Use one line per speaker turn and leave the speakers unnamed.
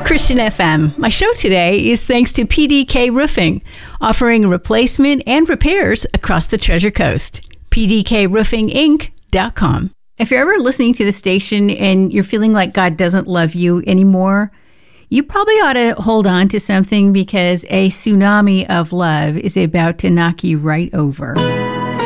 Christian FM. My show today is thanks to PDK Roofing, offering replacement and repairs across the Treasure Coast. PDKRoofingInc.com. If you're ever listening to the station and you're feeling like God doesn't love you anymore, you probably ought to hold on to something because a tsunami of love is about to knock you right over.